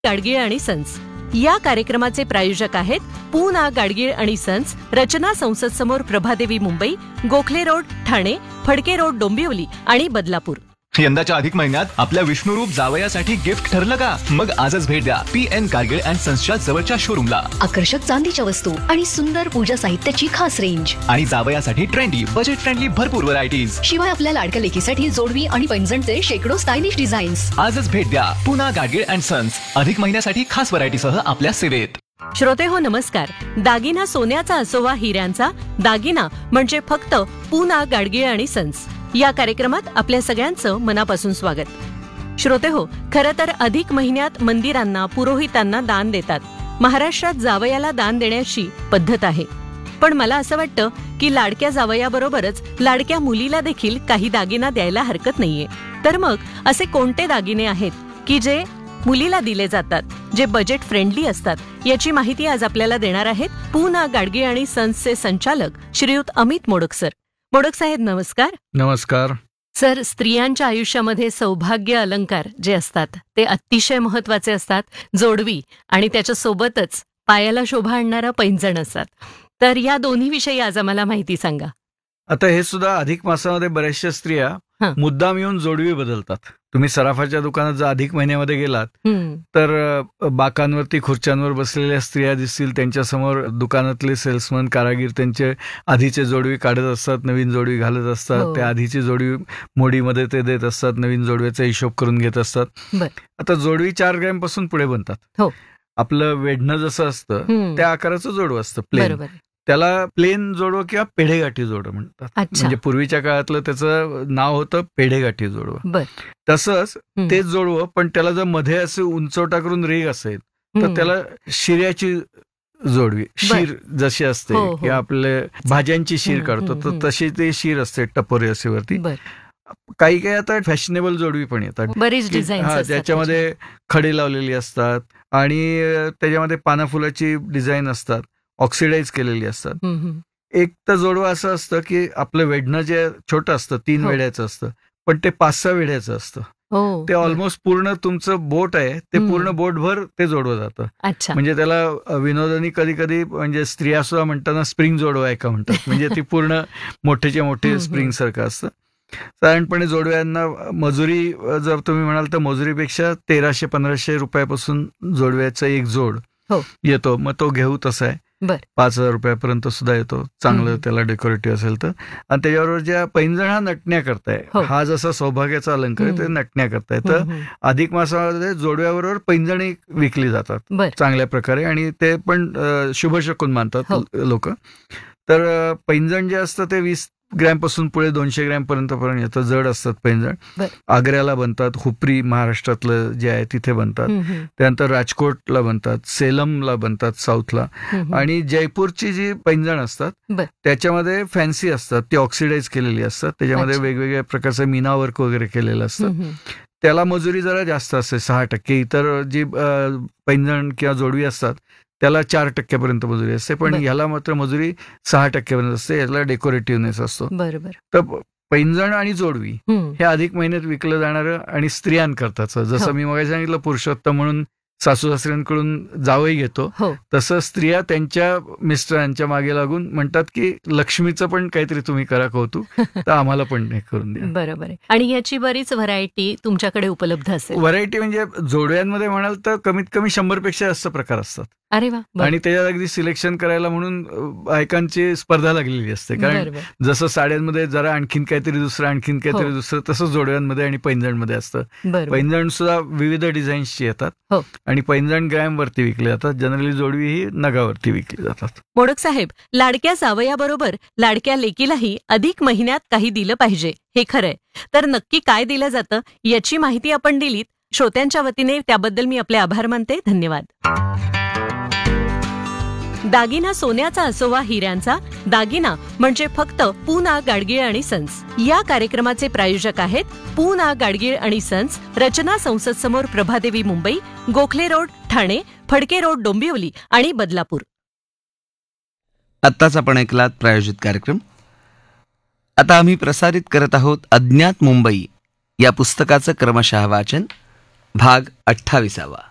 गाडगीळ आणि सन्स या कार्यक्रमाचे प्रायोजक आहेत पूना गाडगीळ आणि सन्स, रचना संसद समोर, प्रभादेवी, मुंबई, गोखले रोड, ठाणे, फडके रोड, डोंबिवली आणि बदलापूर. यंदाच्या अधिक महिन्यात आपल्या विष्णुरूप जावयासाठी गिफ्ट ठरलं का? मग आजच भेट द्या PN गाडगीळ अँड सन्सच्या जवळच्या शोरूमला. आकर्षक चांदीच्या वस्तू आणि सुंदर पूजा साहित्याची खास रेंज आणि जावयासाठी ट्रेंडी, बजेट फ्रेंडली भरपूर व्हरायटीज. शिवाय आपल्या लाडक्या लेकीसाठी जोडवी आणि पैंजणचे शेकडो स्टायलिश डिझाईन्स. आजच भेट द्या पूना गाडगीळ अँड सन्स. अधिक महिन्यासाठी खास व्हरायटीसह आपल्या सेवेत. श्रोते हो, नमस्कार. दागिना सोन्याचा असोवा हिऱ्यांचा, दागिना म्हणजे फक्त पूना गाडगीळ आणि सन्स या कार्यक्रमात आपल्या सगळ्यांचं मनापासून स्वागत. श्रोते हो, खरं तर अधिक महिन्यात मंदिरांना, पुरोहितांना दान देतात. महाराष्ट्रात जावयाला दान देण्याची पद्धत आहे. पण मला असं वाटतं की लाडक्या जावयाबरोबरच लाडक्या मुलीला देखील काही दागिना द्यायला हरकत नाहीये. तर मग असे कोणते दागिने आहेत की जे मुलीला दिले जातात, जे बजेट फ्रेंडली असतात, याची माहिती आज आपल्याला देणार आहेत पूना गाडगीळ आणि सन्सचे संचालक श्रीयुत अमित मोडक सर. मोडक साहेब, नमस्कार. नमस्कार सर, स्त्रियांच्या आयुष्यामध्ये सौभाग्य अलंकार जे असतात ते अतिशय महत्वाचे असतात. जोडवी आणि त्याच्या सोबतच पायाला शोभा आणणारा पैंजण असतात. तर या दोन्ही विषयी आज आम्हाला माहिती सांगा. आता हे सुद्धा अधिक मासामध्ये बऱ्याचशा स्त्रिया मुद्दाम येऊन जोडवी बदलतात. तुम्ही सराफाच्या दुकानात जर अधिक महिन्यामध्ये गेलात तर बाकांवरती, खुर्च्यांवर बसलेल्या स्त्रिया दिसतील. त्यांच्यासमोर दुकानातले सेल्समन, कारागीर त्यांचे आधीचे जोडवी काढत असतात, नवीन जोडवी घालत असतात. त्या आधीची जोडवी मोडीमध्ये ते देत असतात, नवीन जोडव्याचा हिशोब करून घेत असतात. आता जोडवी 4 ग्रॅम पासून पुढे बनतात. आपलं वेढणं जसं असतं त्या आकाराचं जोडवं असतं प्लेन. त्याला प्लेन जोडवं किंवा पेढेगाठी जोडवं म्हणतात. म्हणजे पूर्वीच्या काळातलं त्याचं नाव होतं पेढेगाठी जोडवं. तसंच तेच जोडवं, पण त्याला जर मध्ये असे उंचवटा करून रेग असेल तर त्याला शिऱ्याची जोडवी, शीर जशी असते किंवा आपले भाज्यांची शीर काढतो तर तशी ते शीर असते टपोरी असे वरती. काही काही आता फॅशनेबल जोडवी पण येतात, ज्याच्यामध्ये खडे लावलेली असतात आणि त्याच्यामध्ये पाना फुलाची डिझाईन असतात, ऑक्सिडाईज केलेली असतात. एक तर जोडवं असं असतं की आपलं वेढणं जे छोटं असतं 3 वेढ्याचं असतं, पण ते 5-6 वेढ्याचं असतं. ते ऑलमोस्ट पूर्ण तुमचं बोट आहे ते पूर्ण बोटभर ते जोडवं जातं. म्हणजे त्याला विनोदानी कधी कधी म्हणजे स्त्रिया सुद्धा म्हणताना स्प्रिंग जोडवं आहे का म्हणतात. म्हणजे ती पूर्ण मोठेच्या मोठे स्प्रिंग सारखं असतं. साधारणपणे जोडव्यांना मजुरी जर तुम्ही म्हणाल तर मजुरीपेक्षा 1300-1500 रुपयापासून जोडव्याचा एक जोड येतो. मग तो घेऊ तसा आहे 5,000 रुपयापर्यंत सुद्धा येतो, चांगलं त्याला डेकोरेटिव्ह असेल तर. आणि त्याच्याबरोबर ज्या पैंजण हा नटण्या करताय, हा जसा सौभाग्याचा अलंकार आहे ते नटण्या करताय. तर अधिक मासामध्ये जोडव्याबरोबर पैंजणी विकली जातात चांगल्या प्रकारे आणि ते पण शुभशकुन मानतात लोक. तर पैंजण जे असतं ते 20 ग्रॅम पासून पुढे 200 ग्रॅम पर्यंत येतं. जड असतात पैंजण. आग्र्याला बनतात, हुपरी महाराष्ट्रातलं जे आहे तिथे बनतात. त्यानंतर राजकोटला बनतात, सेलमला बनतात साऊथला. आणि जयपूरची जी पैंजण असतात त्याच्यामध्ये फॅन्सी असतात, ती ऑक्सिडाईज केलेली असतात. त्याच्यामध्ये वेगवेगळ्या प्रकारचं मीना वर्क वगैरे केलेलं असतं. त्याला मजुरी जरा जास्त असते 6%. इतर जी पैंजण किंवा जोडवी असतात त्याला 4% मजुरी असते, पण ह्याला मात्र मजुरी 6% असते. याला डेकोरेटिव्हनेस असतो. तर पैंजण आणि जोडवी हे अधिक महिन्यात विकलं जाणारं आणि स्त्रियांकरताच. जसं मी मग सांगितलं पुरुषोत्तम म्हणून सासू सासऱ्यांकडून जावई घेतो, तसं स्त्रिया त्यांच्या मिस्टरांच्या मागे लागून म्हणतात की लक्ष्मीचं पण काहीतरी तुम्ही करा कौतुक, तर आम्हाला पण हे करून द्या. बरोबर आहे. आणि याची बरीच व्हरायटी तुमच्याकडे उपलब्ध असेल. व्हरायटी म्हणजे जोडव्यांमध्ये म्हणाल तर कमीत कमी 100पेक्षा जास्त प्रकार असतात. अरे वा. आणि त्याच्यात अगदी सिलेक्शन करायला म्हणून बायकांची स्पर्धा लागलेली असते. कारण जसं साड्यांमध्ये जरा आणखीन काहीतरी दुसरं, आणखीन काहीतरी दुसरं, तसंच जोडव्यांमध्ये आणि पैंजणमध्ये असतं. पैंजण सुद्धा विविध डिझाईन्सची येतात आणि पैंजण ग्रॅम वरती विकले जातात. जनरली जोडवी ही नगावरती विकली जातात. मोडक साहेब, लाडक्या जावयाबरोबर लाडक्या लेकीलाही अधिक महिन्यात काही दिलं पाहिजे हे खरंय. तर नक्की काय दिलं जातं याची माहिती आपण दिलीत. श्रोत्यांच्या वतीने त्याबद्दल मी आपले आभार मानते. धन्यवाद. दागिना सोन्याचा असोवा हिऱ्यांचा, दागिना म्हणजे फक्त पूना गाडगीळ आणि सन्स या कार्यक्रमाचे प्रायोजक आहेत पूना गाडगीळ आणि सन्स, रचना संसद समोर, प्रभादेवी, मुंबई, गोखले रोड, ठाणे, फडके रोड, डोंबिवली आणि बदलापूर. आत्ताच आपण ऐकलात प्रायोजित कार्यक्रम. आता आम्ही प्रसारित करत आहोत अज्ञात मुंबई या पुस्तकाचं क्रमशः वाचन, भाग 28.